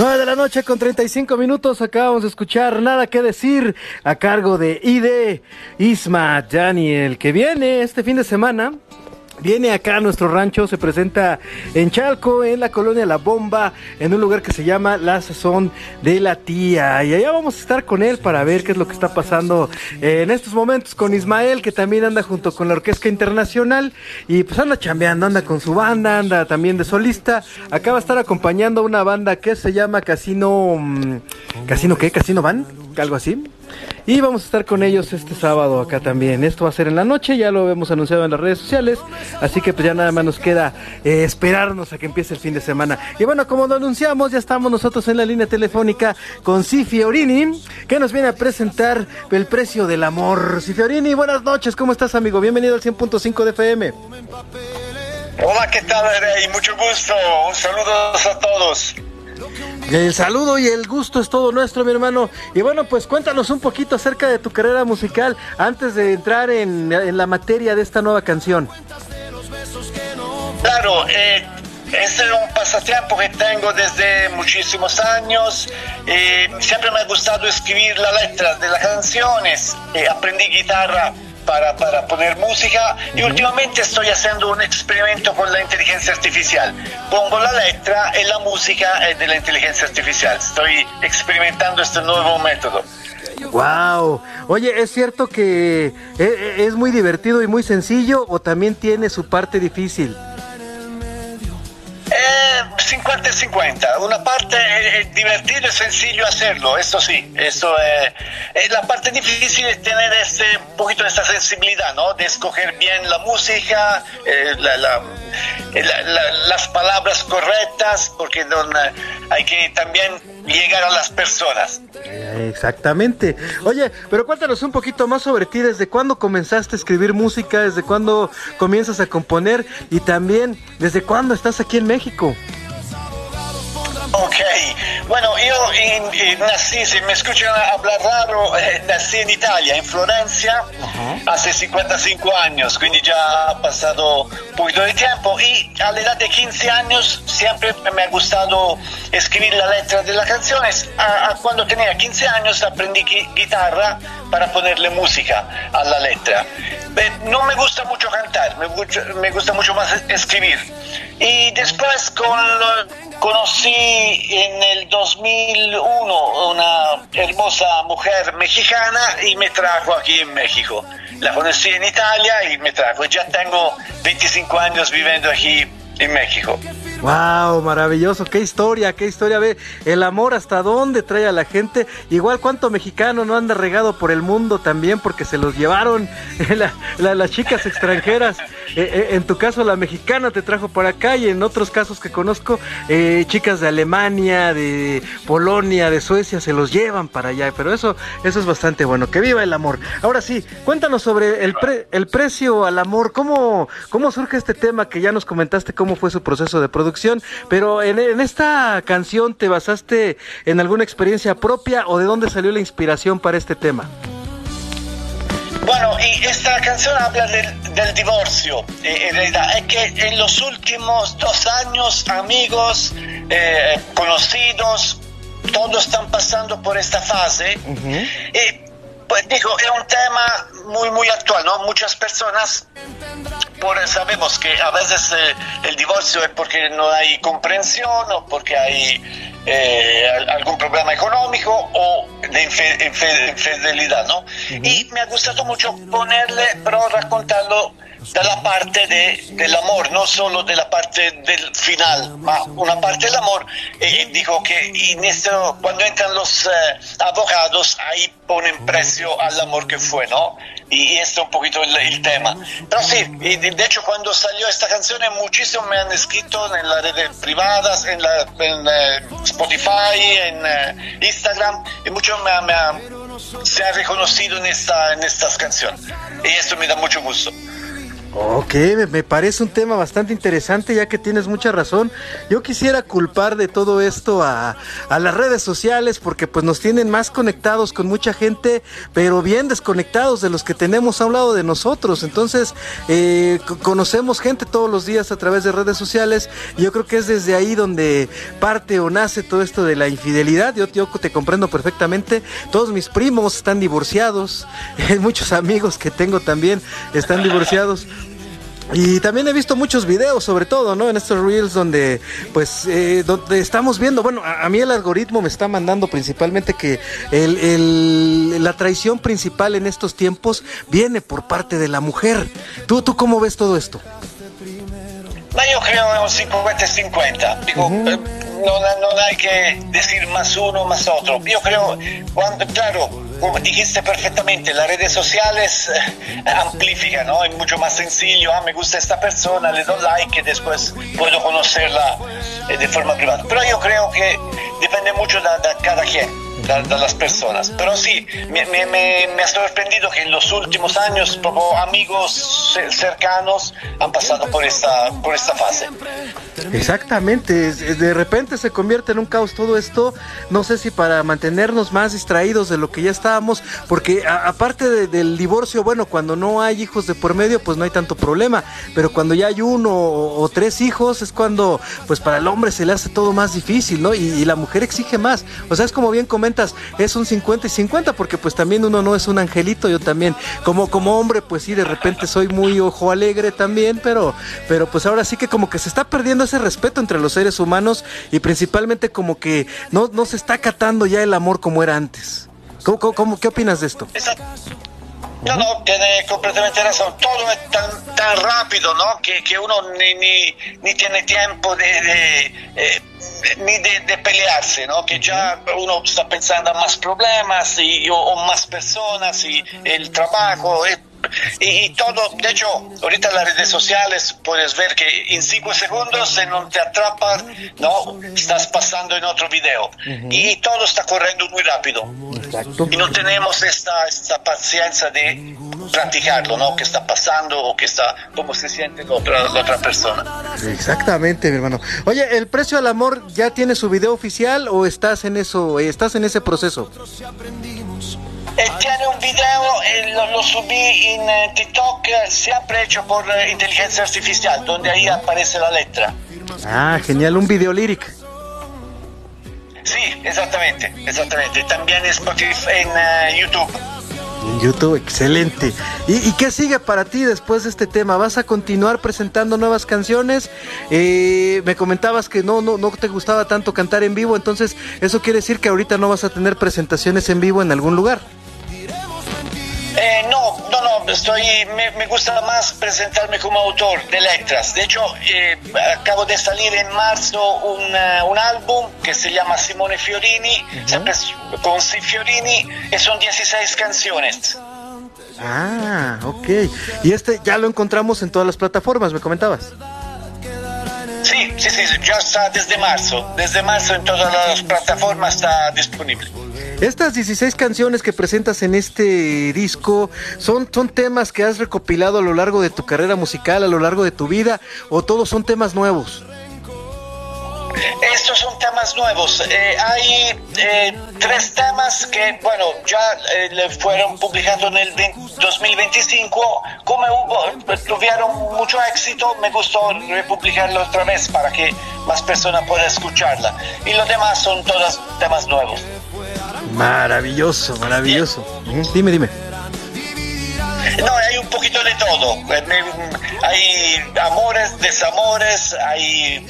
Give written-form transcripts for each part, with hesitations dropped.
9 de la noche con 35 minutos. Acabamos de escuchar Nada que Decir a cargo de ID Isma Daniel, que viene este fin de semana. Viene acá a nuestro rancho, se presenta en Chalco, en la colonia La Bomba, en un lugar que se llama La Sazón de la Tía. Y allá vamos a estar con él para ver qué es lo que está pasando en estos momentos con Ismael, que también anda junto con la Orquesta Internacional. Y pues anda chambeando, anda con su banda, anda también de solista. Acá va a estar acompañando a una banda que se llama Casino... ¿Casino qué? ¿Casino Van? Algo así. Y vamos a estar con ellos este sábado acá también. Esto va a ser en la noche, ya lo hemos anunciado en las redes sociales. Así que pues ya nada más nos queda esperarnos a que empiece el fin de semana. Y bueno, como lo anunciamos, ya estamos nosotros en la línea telefónica con Fiorini, que nos viene a presentar El Precio del Amor. Fiorini, buenas noches, ¿cómo estás, amigo? Bienvenido al 100.5 de FM. Hola, ¿qué tal, Rey? Mucho gusto, un saludo a todos. El saludo y el gusto es todo nuestro, mi hermano. Y bueno, pues cuéntanos un poquito acerca de tu carrera musical antes de entrar en la materia de esta nueva canción. Claro, es un pasatiempo que tengo desde muchísimos años. Siempre me ha gustado escribir las letras de las canciones. Aprendí guitarra para poner música y últimamente estoy haciendo un experimento con la inteligencia artificial. Pongo la letra y la música de la inteligencia artificial. Estoy experimentando este nuevo método. Wow. Oye, ¿es cierto que es muy divertido y muy sencillo o también tiene su parte difícil? 50-50. Una parte es divertido y sencillo hacerlo, eso sí. Eso la parte difícil es tener un poquito de esta sensibilidad, ¿no? De escoger bien la música, las palabras correctas, porque hay que también llegar a las personas. Exactamente. Oye, pero cuéntanos un poquito más sobre ti. ¿Desde cuándo comenzaste a escribir música? ¿Desde cuándo comienzas a componer? Y también, ¿desde cuándo estás aquí en México? Ok, bueno, yo nací, si me escuchan hablar raro, nací en Italia, en Florencia, hace 55 años, quindi ya ha pasado un poquito de tiempo, y a la edad de 15 años siempre me ha gustado escribir la letra de las canciones. Cuando tenía 15 años aprendí guitarra para ponerle música a la letra. No me gusta mucho cantar, me gusta mucho más escribir. Y después conocí en el 2001 una hermosa mujer mexicana y me trajo aquí en México. La conocí en Italia y me trajo. Ya tengo 25 años viviendo aquí en México. Wow, maravilloso, qué historia, ve, el amor hasta dónde trae a la gente. Igual cuánto mexicano no anda regado por el mundo también porque se los llevaron las chicas extranjeras. En tu caso la mexicana te trajo para acá, y en otros casos que conozco, chicas de Alemania, de Polonia, de Suecia, se los llevan para allá. Pero eso es bastante bueno, que viva el amor. Ahora sí, cuéntanos sobre el precio al amor. ¿Cómo surge este tema que ya nos comentaste cómo fue su proceso de producción? Pero en esta canción, ¿te basaste en alguna experiencia propia o de dónde salió la inspiración para este tema? Bueno, y esta canción habla del divorcio. En realidad es que en los últimos 2 años, amigos, conocidos, todos están pasando por esta fase. Pues digo, es un tema muy, muy actual, ¿no? Muchas personas, sabemos que a veces el divorcio es porque no hay comprensión o porque hay algún problema económico o de infidelidad, ¿no? Y me ha gustado mucho pero raccontarlo de la parte del amor, no solo de la parte del final, ma una parte del amor. Dijo que cuando entran los abogados, ahí ponen precio al amor que fue, ¿no? Y este es un poquito el tema. Pero sí, de hecho cuando salió esta canción, muchísimos me han escrito en las redes privadas, en Spotify, en Instagram, y muchos se han reconocido en estas canciones. Y esto me da mucho gusto. Ok, me parece un tema bastante interesante, ya que tienes mucha razón. Yo quisiera culpar de todo esto a las redes sociales, porque pues nos tienen más conectados con mucha gente, pero bien desconectados de los que tenemos a un lado de nosotros. Entonces, conocemos gente todos los días a través de redes sociales, y yo creo que es desde ahí donde parte o nace todo esto de la infidelidad. Yo te comprendo perfectamente. Todos mis primos están divorciados, muchos amigos que tengo también están divorciados. Y también he visto muchos videos, sobre todo, ¿no? En estos reels donde, pues, donde estamos viendo, bueno, a mí el algoritmo me está mandando principalmente que la traición principal en estos tiempos viene por parte de la mujer. ¿Tú cómo ves todo esto? Yo creo un 50-50. Digo, no hay que decir más uno, más otro. Yo creo, claro, como dijiste perfectamente, las redes sociales amplifican, ¿no? Es mucho más sencillo. Me gusta esta persona, le doy like y después puedo conocerla de forma privada. Pero yo creo que depende mucho de cada quien, de las personas. Pero sí, me ha sorprendido que en los últimos años amigos cercanos han pasado por esta fase. Exactamente, de repente se convierte en un caos todo esto, no sé si para mantenernos más distraídos de lo que ya estábamos, porque aparte del divorcio, bueno, cuando no hay hijos de por medio, pues no hay tanto problema, pero cuando ya hay uno o tres hijos, es cuando, pues para el hombre se le hace todo más difícil, ¿no? Y la mujer exige más, o sea, es como bien comentas, es un 50 y 50, porque pues también uno no es un angelito, yo también, como hombre, pues sí, de repente soy muy ojo alegre también, pero pues ahora sí que como que se está perdiendo ese respeto entre los seres humanos, y principalmente como que no se está acatando ya el amor como era antes. ¿Qué opinas de esto? No, tiene completamente razón. Todo es tan rápido, ¿no? Que uno ni tiene tiempo ni de pelearse, ¿no? Que ya uno está pensando en más problemas o más personas y el trabajo. Y todo, de hecho, ahorita en las redes sociales puedes ver que en 5 segundos, si no te atrapan, no, estás pasando en otro video. Y todo está corriendo muy rápido. Exacto. Y no tenemos esta paciencia de practicarlo, ¿no? ¿Qué está pasando o cómo se siente la otra persona? Exactamente, mi hermano. Oye, ¿El Precio al Amor ya tiene su video oficial o estás en ese proceso? Tiene un video, lo subí en TikTok, siempre hecho por inteligencia artificial, donde ahí aparece la letra. Ah, genial, un video lyric. Sí, exactamente. También en Spotify, en YouTube. En YouTube, excelente. ¿Y qué sigue para ti después de este tema? ¿Vas a continuar presentando nuevas canciones? Me comentabas que no te gustaba tanto cantar en vivo, entonces eso quiere decir que ahorita no vas a tener presentaciones en vivo en algún lugar. No, me gusta más presentarme como autor de letras. De hecho, acabo de salir en marzo un álbum que se llama Simone Fiorini, siempre con C. Fiorini, y son 16 canciones. Ah, ok. Y ya lo encontramos en todas las plataformas, me comentabas. Sí, ya está desde marzo en todas las plataformas está disponible. Estas 16 canciones que presentas en este disco, ¿son temas que has recopilado a lo largo de tu carrera musical, a lo largo de tu vida, o todos son temas nuevos? Estos son temas nuevos. Hay 3 temas que, bueno, ya fueron publicados en el 2025. Como tuvieron mucho éxito, me gustó republicarlo otra vez para que más personas puedan escucharla. Y los demás son todos temas nuevos. Maravilloso. Dime. No, hay un poquito de todo. Hay amores, desamores, hay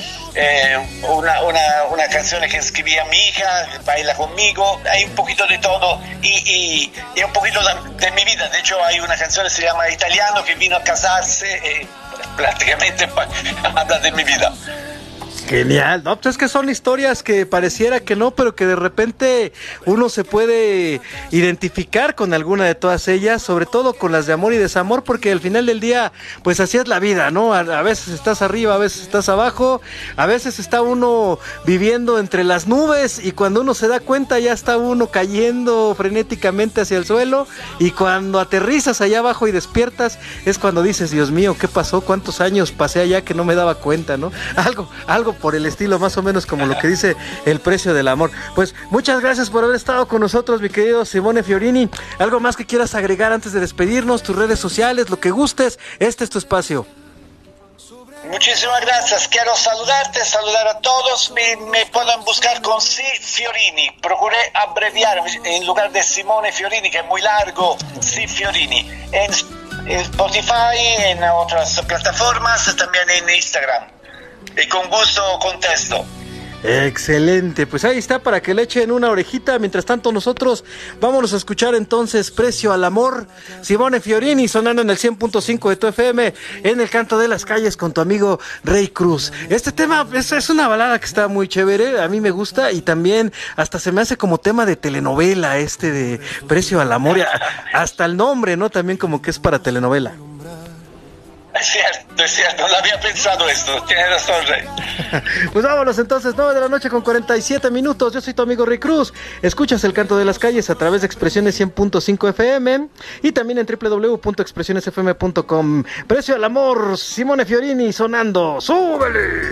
una canción que escribí a mi hija, Baila conmigo, hay un poquito de todo y un poquito de mi vida. De hecho, hay una canción que se llama Italiano, que vino a casarse, prácticamente habla de mi vida. Genial, no, pues es que son historias que pareciera que no, pero que de repente uno se puede identificar con alguna de todas ellas, sobre todo con las de amor y desamor, porque al final del día, pues así es la vida, ¿no? A veces estás arriba, a veces estás abajo, a veces está uno viviendo entre las nubes y cuando uno se da cuenta ya está uno cayendo frenéticamente hacia el suelo, y cuando aterrizas allá abajo y despiertas es cuando dices, Dios mío, ¿qué pasó? ¿Cuántos años pasé allá que no me daba cuenta, ¿no? Algo por el estilo, más o menos como lo que dice El precio del amor. Pues muchas gracias por haber estado con nosotros, mi querido Simone Fiorini. ¿Algo más que quieras agregar antes de despedirnos? Tus redes sociales, lo que gustes, este es tu espacio. Muchísimas gracias, quiero saludar a todos, me pueden buscar con C. Fiorini, procuré abreviar en lugar de Simone Fiorini, que es muy largo, C. Fiorini, en Spotify, en otras plataformas, también en Instagram, y con gusto contesto. Excelente, pues ahí está para que le echen una orejita. Mientras tanto nosotros vámonos a escuchar entonces Precio al Amor, Simone Fiorini sonando en el 100.5 de tu FM, en el canto de las calles con tu amigo Rey Cruz. Este tema es una balada que está muy chévere, a mí me gusta y también hasta se me hace como tema de telenovela de Precio al Amor, hasta el nombre, ¿no? También como que es para telenovela. Es cierto, no había pensado esto, tienes razón, Rey. Pues vámonos entonces, 9 de la noche con 47 minutos, yo soy tu amigo Rey Cruz, escuchas el canto de las calles a través de Expresiones 100.5 FM y también en www.expresionesfm.com. Precio al Amor, Simone Fiorini sonando, ¡súbele!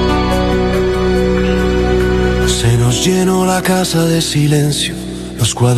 Se nos llenó la casa de silencio, los cuadros